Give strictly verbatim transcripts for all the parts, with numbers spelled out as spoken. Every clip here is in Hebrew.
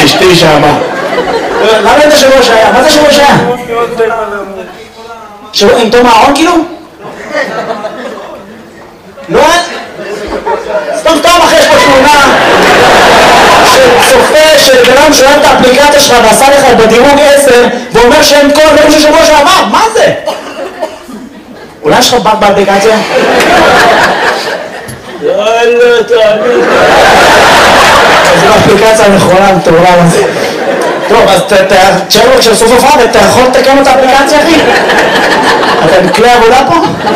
לאשתי שמה. למה היית שבוע שהיה? מה זה שבוע שהיה? שבוע עם תום הארון כאילו? לא? סתם סתם אחרי יש פה תמונה של צופה של בנם שואל את האפליקציה שלך ועשה לך בדירוג עשר ואומר שהם כל הדברים של שבוע שעבר, מה זה? אולי יש לך בת באפליקציה? יאללה, תאמין. זו האפליקציה הנכונה, תאורה לזה. טוב, אז תשאר לו כשסוף סוף עד, אתה יכול לתקן את האפליקציה, אחי? אתה עם כלי עבודה פה?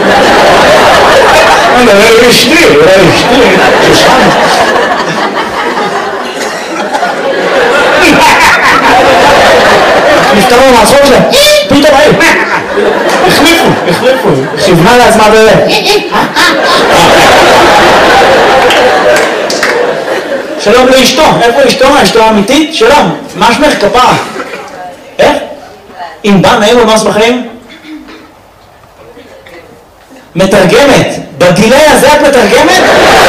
אולי אשתי, אולי אשתי. ששם. נפתרו מהצחוק שלהם. פתאום היו. החליפו, החליפו. כיוונה לעצמה באמת. שלום לאשתו. איפה אשתו? אשתו האמיתית? שלום. מה שמך? כפרה. איך? אם בא נעים ומאס בחיים? מתרגמת. בגילי הזה את מתרגמת?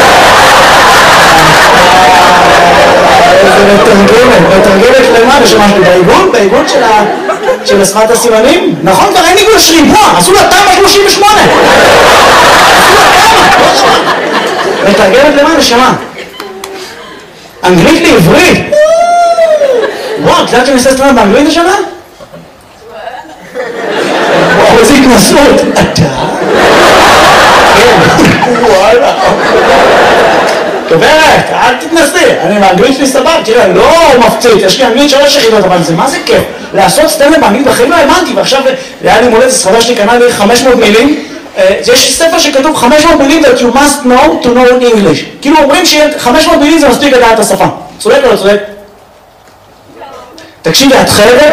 איזה מתרגמת. מתרגמת למה? לשמש לי בעיגון? בעיגון של השפת הסימנים? נכון, כבר אין עיגון שריבוע. עשו לה תמה שלושים ושמונה. עשו לה תמה. מתרגמת למה? לשמה. אנגלית לעברית. וואו, את יודעת שאני עושה סטרנד באנגלית השנה? וואו, איזה התנסות. אתה? כן. וואלה. גברת, אל תתנסי. אני באנגלית שלי סבב, תראה, לא מפציץ. יש לי אנגלית שלוש יחידות, אבל זה מה זה כיף? לעשות סטנדאפ באנגלית בחיים לא האמנתי, ועכשיו היה לי מולדת, סחבה שלי קנה לי חמש מאות מילים. יש ספר שכתוב חמש מאות מילים that you must know to know in English. כאילו אומרים ש-חמש מאות מילים זה מספיק לדעת את השפה. צודק או לא צודק? תקשיבי, את חייבת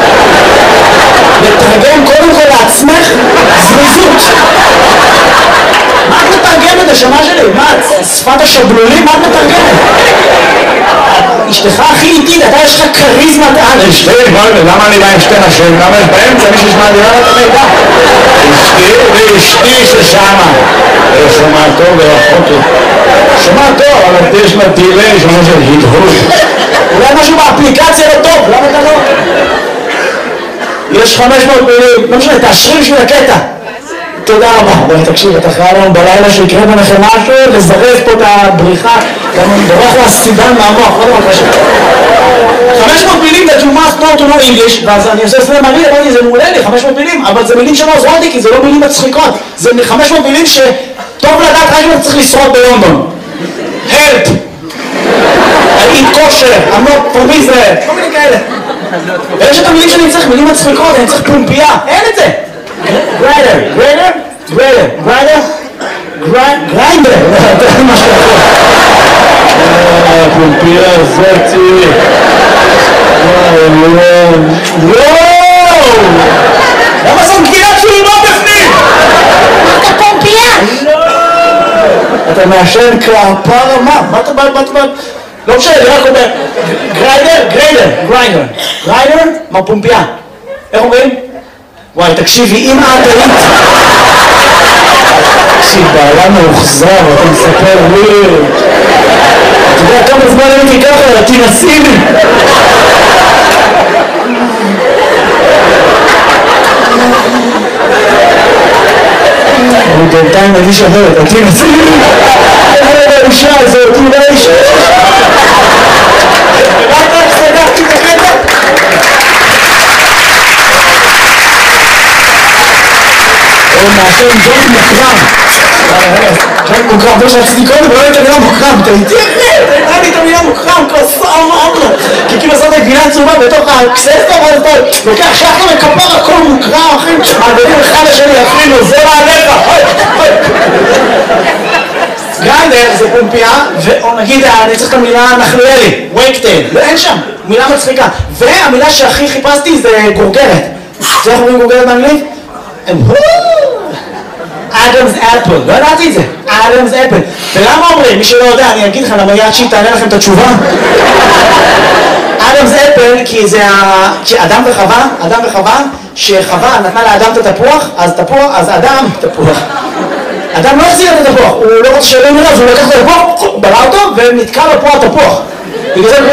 לתרגם קודם כל לעצמך זריזות. מה את מתרגמת השמה שלי? מה, שפת השבלולים? מה את מתרגמת? אשתך הכי איטית, אתה יש לך קריזמת על. אשתי, למה אני בא עם שתי נשים? למה יש באמצע מישהו שמעדירה את המידע? אשתי ואשתי ששמה. שומע טוב ורחוק טוב. שומע טוב, אבל יש לה דילי, שומע של הדהוד. אולי משהו באפליקציה לא טוב, למה אתה לא? יש חמש מאות מילים, לא משנה, תאשרי בשביל הקטע. תודה רבה. בואי תקשיב, אתה חייב לנו בלילה שיקרה ביניכם משהו, לזרז פה את הבריחה, גם דורך לה סידן מהמוח, לא דבר קשה. חמש מאות מילים that you must know to know English, ואז אני עושה סלם מראה, אמרתי, זה מעולה לי, חמש מאות מילים, אבל זה מילים שלא עוזרות לי, כי זה לא מילים מצחיקות. זה חמש מאות מילים שטוב לדעת רק אם אתה צריך לשרוד בלונדון. Help! I eat kosher, I'm not from Israel, כל מיני כאלה. ויש את המילים שאני צריך, מילים מצחיקות, אני צריך פומפייה, אין את זה. גריידר, גריידר, גריידר, גריידר, גריידר, זה מה שאתה אה, פומפייה, זאתי. וואו, וואו. וואו! למה זאת גבינת שולמה בפנים? אתה פומפייה? לא! אתה מעשן כפרה מה? מה אתה בא, מה אתה בא? לא משנה, אני רק אומר, גריידר, גריידר, גריידר, גריידר, מה פומפייה? איך אומרים? וואי, תקשיבי, אם את היית... תקשיב, בעלה מאוחזר, אתה מספר וויר. אתה יודע כמה זמן הייתי ככה, תנסי לי. אני בינתיים מרגיש אחרת, תנסי לי. איזה האישה הזאת, אולי האישה. רק רק סגרתי את הקטע. הוא מעשה עם ג'ון מוקרם. ג'ון מוקרם, זה שרציתי קודם, ולא הייתה מילה מוקרם. אתה איתי אחרי, אתה הייתה לי את המילה מוקרם, כוסה אמרה. כי כאילו עשית גבינה צהובה בתוך הקססטה, ואז אתה לוקח שחר וכפר הכל מוקרם, אחי. מעדדים אחד לשני, אפילו, זה מעליך. גריידר זה פומפייה, או נגיד, אני צריך את המילה נחליאלי, וייקטייל, אין שם, מילה מצחיקה. והמילה שהכי חיפשתי זה גורגרת. זה איך אומרים גורגרת באנגלית? אדמס אפל, לא ידעתי את זה, אדמס אפל. ולמה אומרים? מי שלא יודע, אני אגיד לך, למה יד שהיא תענה לכם את התשובה? אדמס אפל, כי זה אדם וחווה, אדם וחווה, שחווה נתנה לאדם את התפוח, אז תפוח, אז אדם, תפוח. אדם לא החזיר את התפוח, הוא לא רוצה שלא נראה, אז הוא לקח את התפוח, בלע אותו, ונתקע לו פה התפוח.